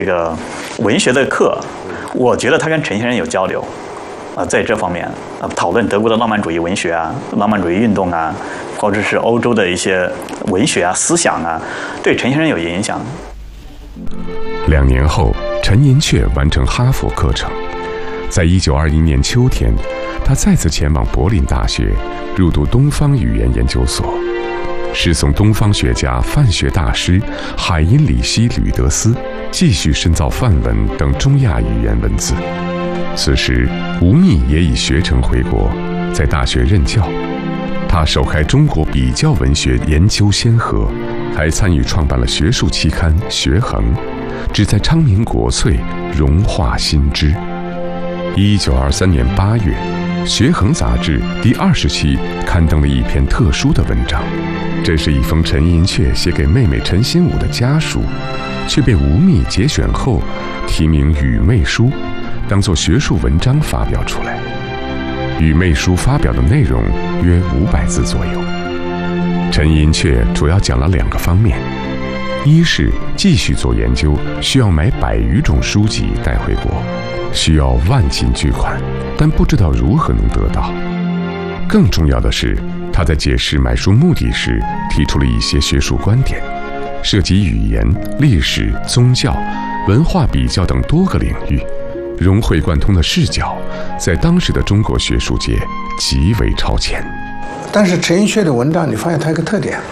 这个文学的课，我觉得他跟陈先生有交流，在这方面讨论德国的浪漫主义文学啊、浪漫主义运动啊，或者是欧洲的一些文学啊、思想啊，对陈先生有影响。 2年后，陈寅恪完成哈佛课程，在1921年秋天，他再次前往柏林大学入读东方语言研究所，师从东方学家范学大师海因里希·吕德斯，继续深造梵文等中亚语言文字。此时，吴宓也已学成回国，在大学任教。他首开中国比较文学研究先河，还参与创办了学术期刊《学衡》，旨在昌明国粹，融化新知。1923年8月，《学衡》杂志第20期刊登了一篇特殊的文章，这是一封陈寅恪写给妹妹陈新武的家书，却被吴宓节选后题名《语媚书》，当作学术文章发表出来。《语媚书》发表的内容约500字左右。陈寅恪主要讲了2个方面，一是继续做研究需要买100余种书籍带回国，需要万金巨款，但不知道如何能得到。更重要的是，他在解释买书目的时提出了一些学术观点，涉及语言、历史、宗教、文化比较等多个领域，融会贯通的视角在当时的中国学术界极为超前。 但是陈寅恪的文章你发现他有个特点，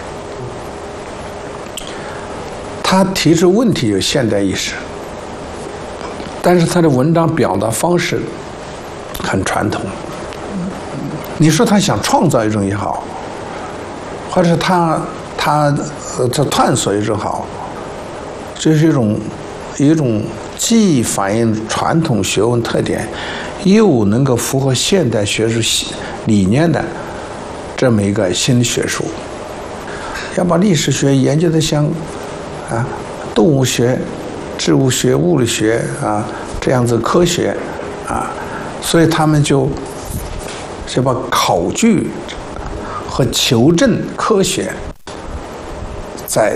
他提出问题有现代意识，但是他的文章表达方式很传统。你说他想创造一种也好，或者他在探索一种好，这是一种既反映传统学问特点，又能够符合现代学术理念的这么一个新学术。要把历史学研究得像动物学、植物学、物理学这样子科学所以他们就把考据和求证科学再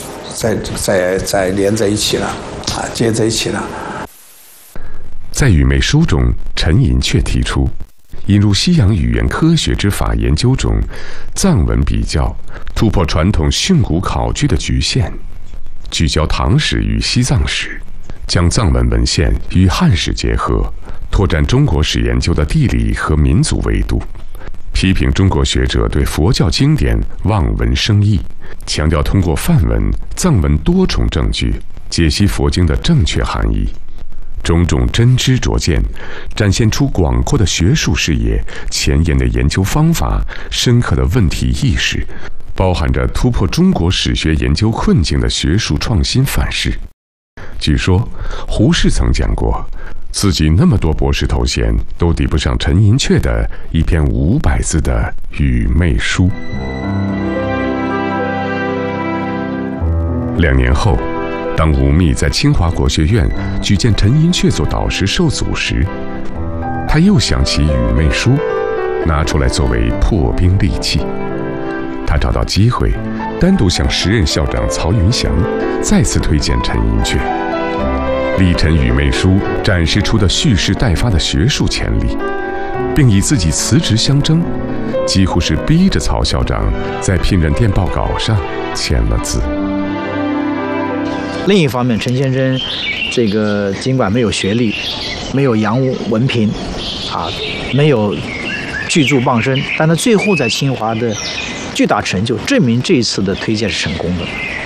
连在一起了接在一起了。 在《语媚书》中，陈寅恪提出引入西洋语言科学之法研究中藏文比较，突破传统训诂考据的局限，聚焦唐史与西藏史，将藏文文献与汉史结合，拓展中国史研究的地理和民族维度，批评中国学者对佛教经典望文生义，强调通过梵文、藏文多重证据解析佛经的正确含义。种种真知灼见，展现出广阔的学术视野、前沿的研究方法、深刻的问题意识，包含着突破中国史学研究困境的学术创新范式。据说胡适曾讲过，自己那么多博士头衔都抵不上陈寅恪的一篇500字的《语媚书》。2年后，当吴宓在清华国学院举荐陈寅恪做导师受阻时，他又想起《语媚书》，拿出来作为破冰利器。他找到机会，单独向时任校长曹云祥再次推荐陈寅恪，力陈《语媚书》展示出的蓄势待发的学术潜力，并以自己辞职相争，几乎是逼着曹校长在聘任电报稿上签了字。 另一方面，陈先生这个尽管没有学历，没有洋文凭没有巨著傍身，但他最后在清华的巨大成就证明这一次的推荐是成功的。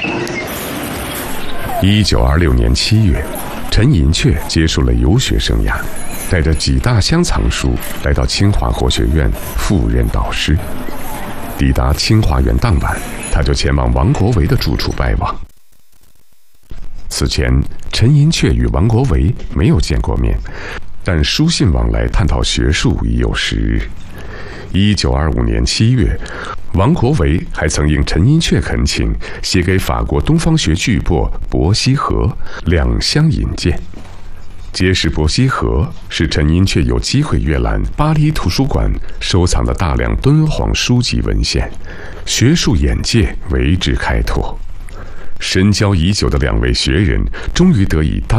1926年7月，陈寅恪结束了游学生涯，带着几大箱藏书来到清华国学院赴任导师。抵达清华园当晚，他就前往王国维的住处拜望。此前，陈寅恪与王国维没有见过面，但书信往来探讨学术已有10日。1925年7月，王国维还曾应陈寅恪恳请，写给法国东方学巨擘伯希和2箱引荐。结识伯希和，使陈寅恪有机会阅览巴黎图书馆收藏的大量敦煌书籍文献，学术眼界为之开拓。深交已久的2位学人终于得以当